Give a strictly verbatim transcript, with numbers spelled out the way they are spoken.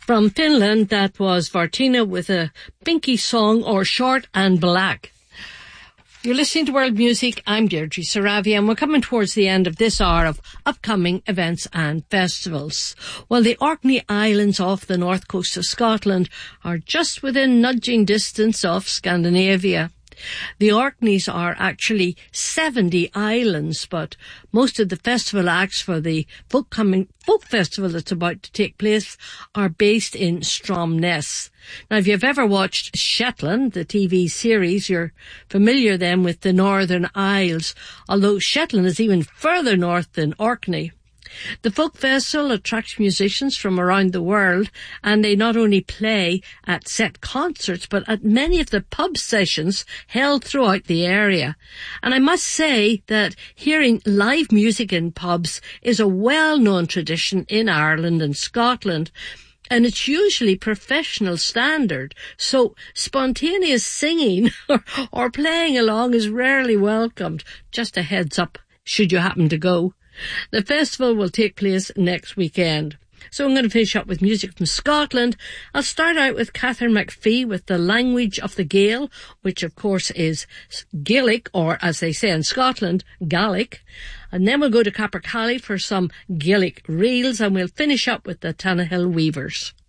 From Finland, that was Vartina with a Binky song, or Short and Black. You're listening to World Music. I'm Deirdre Saravia, and we're coming towards the end of this hour of upcoming events and festivals. Well, the Orkney Islands off the north coast of Scotland are just within nudging distance of Scandinavia. The Orkneys are actually seventy islands, but most of the festival acts for the folk, coming, folk festival that's about to take place are based in Stromness. Now, if you've ever watched Shetland, the T V series, you're familiar then with the Northern Isles, although Shetland is even further north than Orkney. The folk festival attracts musicians from around the world, and they not only play at set concerts but at many of the pub sessions held throughout the area. And I must say that hearing live music in pubs is a well-known tradition in Ireland and Scotland, and it's usually professional standard, so spontaneous singing or, or playing along is rarely welcomed. Just a heads up should you happen to go. The festival will take place next weekend. So I'm going to finish up with music from Scotland. I'll start out with Catherine McPhee with The Language of the Gael, which of course is Gaelic, or as they say in Scotland, Gaelic. And then we'll go to Capercaillie for some Gaelic reels, and we'll finish up with the Tannahill Weavers.